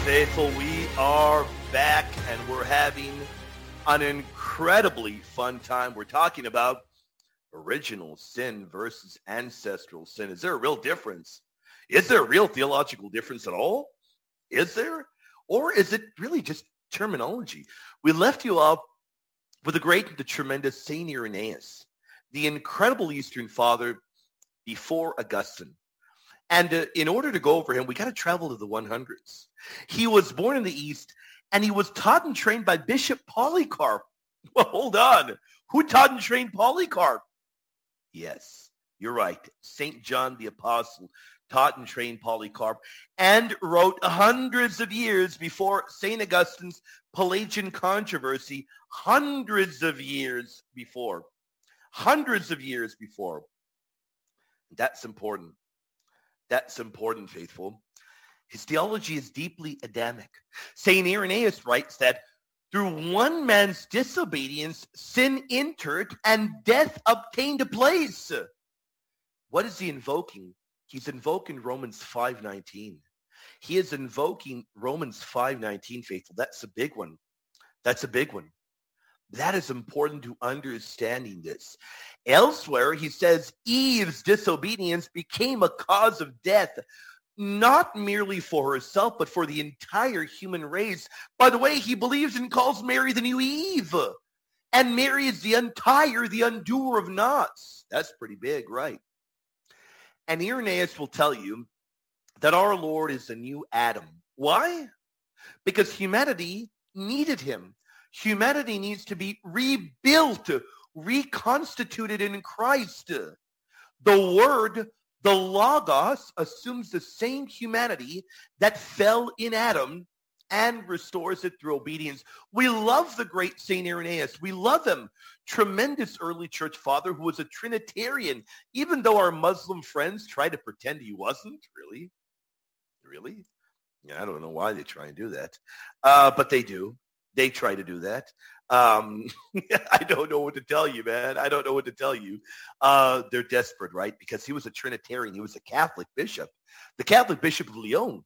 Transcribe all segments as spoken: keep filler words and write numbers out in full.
faithful, we are back and we're having an incredibly fun time. We're talking about original sin versus ancestral sin. Is there a real difference? Is there a real theological difference at all? Is there? Or is it really just terminology? We left you up with the great, the tremendous Saint Irenaeus, the incredible Eastern Father before Augustine. And uh, in order to go over him, we got to travel to the hundreds. He was born in the East, and he was taught and trained by Bishop Polycarp. Well, hold on. Who taught and trained Polycarp? Yes, you're right. Saint John the Apostle taught and trained Polycarp and wrote hundreds of years before Saint Augustine's Pelagian controversy, hundreds of years before. Hundreds of years before. That's important. That's important, faithful. His theology is deeply Adamic. Saint Irenaeus writes that through one man's disobedience, sin entered and death obtained a place. What is he invoking? He's invoking Romans five nineteen. He is invoking Romans five nineteen, faithful. That's a big one. That's a big one. That is important to understanding this. Elsewhere, he says Eve's disobedience became a cause of death, not merely for herself, but for the entire human race. By the way, he believes and calls Mary the new Eve. And Mary is the untier, the undoer of knots. That's pretty big, right? And Irenaeus will tell you that our Lord is the new Adam. Why? Because humanity needed him. Humanity needs to be rebuilt, reconstituted in Christ. The Word, the Logos, assumes the same humanity that fell in Adam and restores it through obedience. We love the great Saint Irenaeus. We love him. Tremendous early church father who was a Trinitarian, even though our Muslim friends try to pretend he wasn't. Really? Really? Yeah, I don't know why they try and do that. Uh, but they do. They try to do that. Um, I don't know what to tell you, man. I don't know what to tell you. Uh, they're desperate, right? Because he was a Trinitarian. He was a Catholic bishop, the Catholic Bishop of Lyon.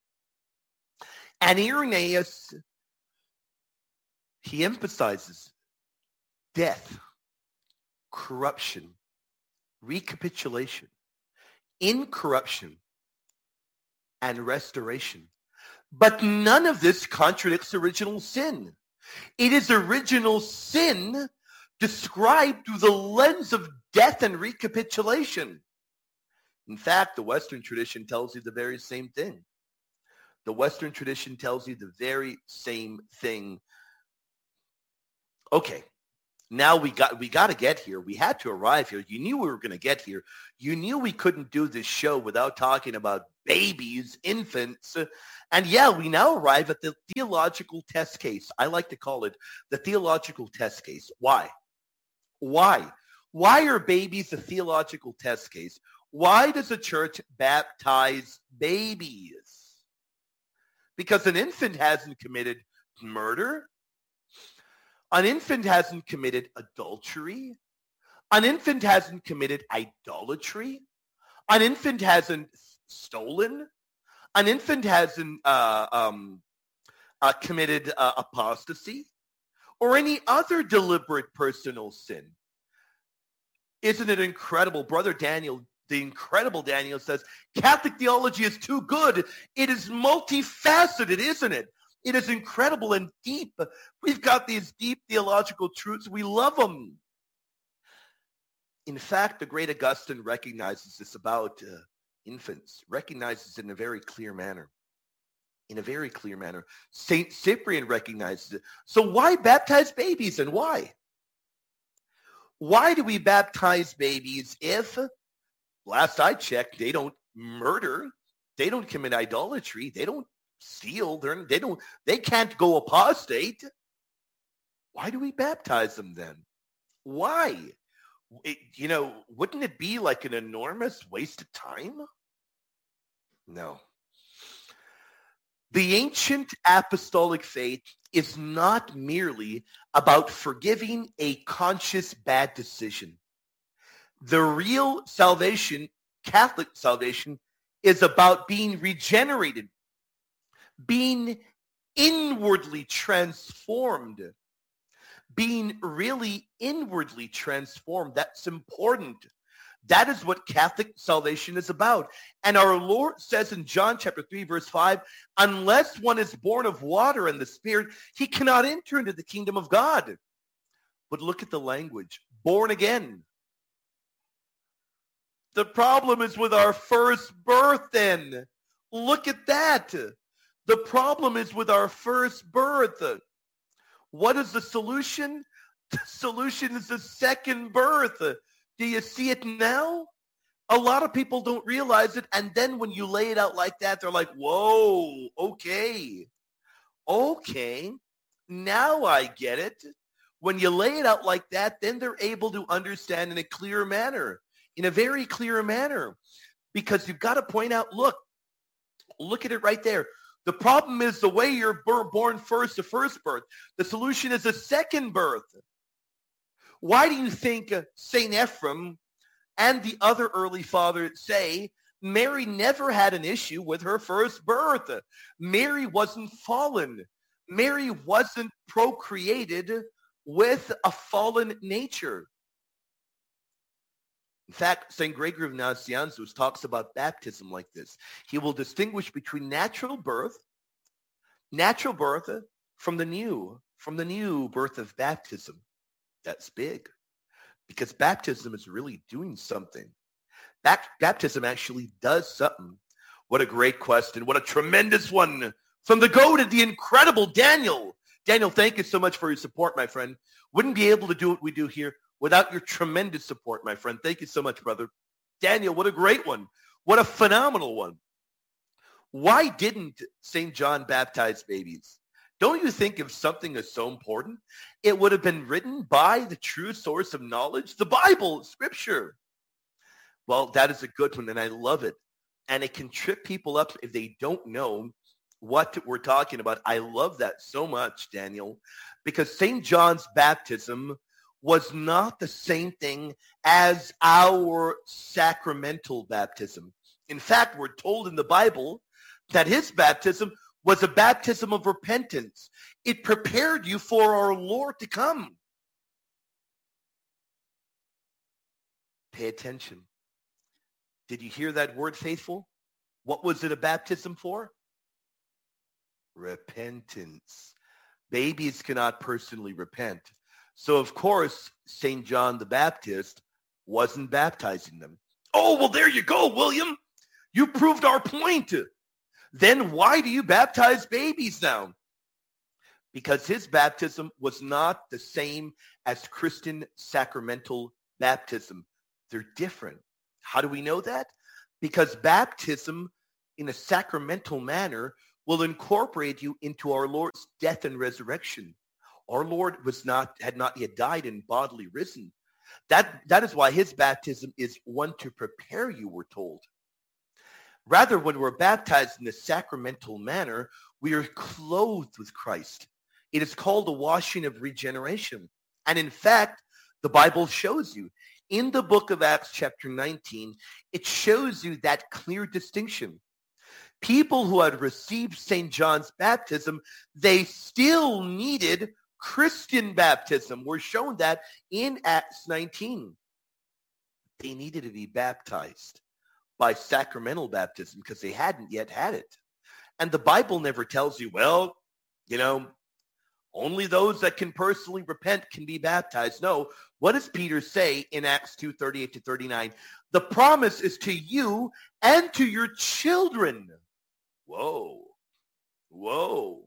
And Irenaeus, he emphasizes death, corruption, recapitulation, incorruption, and restoration. But none of this contradicts original sin. It is original sin described through the lens of death and recapitulation. In fact, the Western tradition tells you the very same thing. The Western tradition tells you the very same thing. Okay, now we got we got to get here. We had to arrive here. You knew we were going to get here. You knew we couldn't do this show without talking about babies, infants. And yeah, we now arrive at the theological test case. I like to call it the theological test case. Why? Why? Why are babies a theological test case? Why does the church baptize babies? Because an infant hasn't committed murder. An infant hasn't committed adultery. An infant hasn't committed idolatry. An infant hasn't stolen. An infant hasn't uh, um, uh, committed uh, apostasy or any other deliberate personal sin. Isn't it incredible? Brother Daniel, the incredible Daniel says, Catholic theology is too good. It is multifaceted, isn't it? It is incredible and deep. We've got these deep theological truths. We love them. In fact, the great Augustine recognizes this about uh, infants, recognizes it in a very clear manner. In a very clear manner. Saint Cyprian recognizes it. So why baptize babies and why? Why do we baptize babies if, last I checked, they don't murder, they don't commit idolatry, they don't steal, they're, they don't, they can't go apostate? Why do we baptize them then? Why? It, you know, wouldn't it be like an enormous waste of time? No. The ancient apostolic faith is not merely about forgiving a conscious bad decision. The real salvation, Catholic salvation, is about being regenerated, being inwardly transformed. Being really inwardly transformed. That's important. That is what Catholic salvation is about. And our Lord says in John chapter three, verse five, unless one is born of water and the Spirit, he cannot enter into the kingdom of God. But look at the language. Born again. The problem is with our first birth then. Look at that. The problem is with our first birth. What is the solution? The solution is the second birth. Do you see it now? A lot of people don't realize it. And then when you lay it out like that, they're like, whoa, okay. Okay, now I get it. When you lay it out like that, then they're able to understand in a clear manner, in a very clear manner. Because you've got to point out, look, look at it right there. The problem is the way you're born first, the first birth. The solution is a second birth. Why do you think uh, Saint Ephrem and the other early fathers say Mary never had an issue with her first birth? Mary wasn't fallen. Mary wasn't procreated with a fallen nature. In fact, Saint Gregory of Nazianzus talks about baptism like this. He will distinguish between natural birth, natural birth from the new, from the new birth of baptism. That's big, because baptism is really doing something. Baptism actually does something. What a great question. What a tremendous one from the goated, the incredible Daniel. Daniel, thank you so much for your support, my friend. Wouldn't be able to do what we do here without your tremendous support, my friend. Thank you so much, brother. Daniel, what a great one. What a phenomenal one. Why didn't Saint John baptize babies? Don't you think if something is so important, it would have been written by the true source of knowledge, the Bible, Scripture? Well, that is a good one, and I love it. And it can trip people up if they don't know what we're talking about. I love that so much, Daniel, because Saint John's baptism was not the same thing as our sacramental baptism. In fact, we're told in the Bible that his baptism was a baptism of repentance. It prepared you for our Lord to come. Pay attention. Did you hear that word, faithful? What was it a baptism for? Repentance. Babies cannot personally repent. So, of course, Saint John the Baptist wasn't baptizing them. Oh, well, there you go, William. You proved our point. Then why do you baptize babies now? Because his baptism was not the same as Christian sacramental baptism. They're different. How do we know that? Because baptism in a sacramental manner will incorporate you into our Lord's death and resurrection. Our Lord was not, had not yet died and bodily risen. That, that is why his baptism is one to prepare you, we're told. Rather, when we're baptized in the sacramental manner, we are clothed with Christ. It is called the washing of regeneration. And in fact, the Bible shows you. In the book of Acts chapter nineteen, it shows you that clear distinction. People who had received Saint John's baptism, they still needed Christian baptism. We're shown that in Acts nineteen. They needed to be baptized by sacramental baptism because they hadn't yet had it. And the Bible never tells you, well, you know, only those that can personally repent can be baptized. No. What does Peter say in Acts two, thirty-eight to thirty-nine? The promise is to you and to your children. Whoa. Whoa.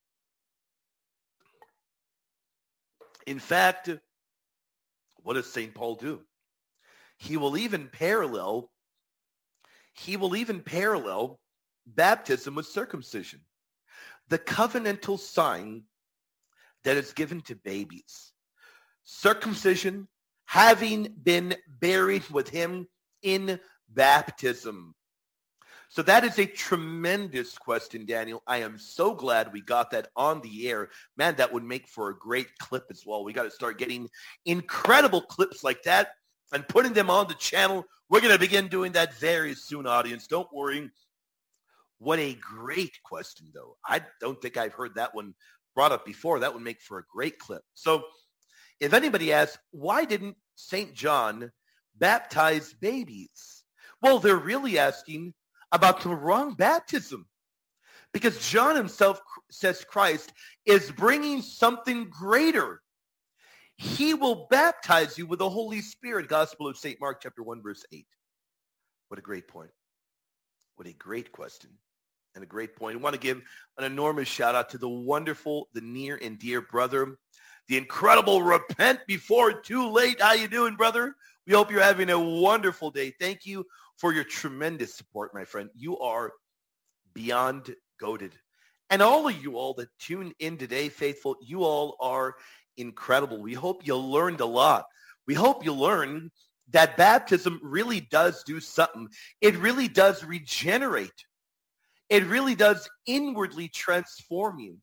In fact, what does Saint Paul do? He will even parallel, he will even parallel baptism with circumcision. The covenantal sign that is given to babies. Circumcision, having been buried with him in baptism. So that is a tremendous question, Daniel. I am so glad we got that on the air. Man, that would make for a great clip as well. We got to start getting incredible clips like that and putting them on the channel. We're going to begin doing that very soon, audience. Don't worry. What a great question, though. I don't think I've heard that one brought up before. That would make for a great clip. So if anybody asks, why didn't Saint John baptize babies? Well, they're really asking about the wrong baptism, because John himself says Christ is bringing something greater. He will baptize you with the Holy Spirit. Gospel of Saint Mark, chapter one, verse eight. What a great point. What a great question and a great point. I want to give an enormous shout out to the wonderful, the near and dear brother, the incredible Repent Before Too Late. How you doing, brother? We hope you're having a wonderful day. Thank you for your tremendous support, my friend. You are beyond goated. And all of you all that tuned in today, faithful, you all are incredible. We hope you learned a lot. We hope you learned that baptism really does do something. It really does regenerate. It really does inwardly transform you.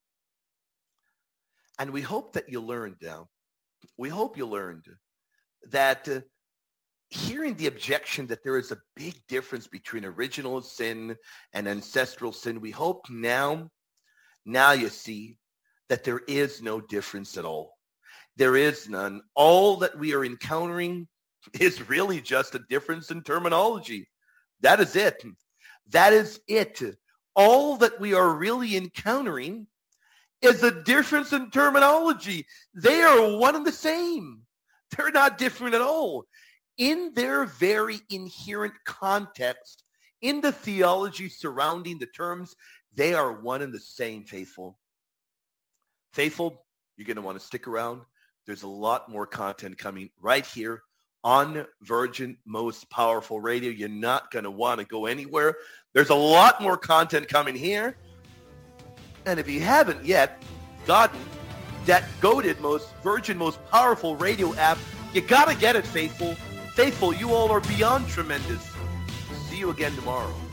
And we hope that you learned now. We hope you learned that uh, hearing the objection that there is a big difference between original sin and ancestral sin, we hope now, now you see that there is no difference at all. There is none. All that we are encountering is really just a difference in terminology. That is it. That is it. All that we are really encountering is a difference in terminology. They are one and the same. They're not different at all. In their very inherent context, in the theology surrounding the terms, they are one and the same, faithful. Faithful, you're going to want to stick around. There's a lot more content coming right here on Virgin Most Powerful Radio. You're not going to want to go anywhere. There's a lot more content coming here. And if you haven't yet gotten that goated most Virgin Most Powerful Radio app, you got to get it, faithful. Faithful, you all are beyond tremendous. See you again tomorrow.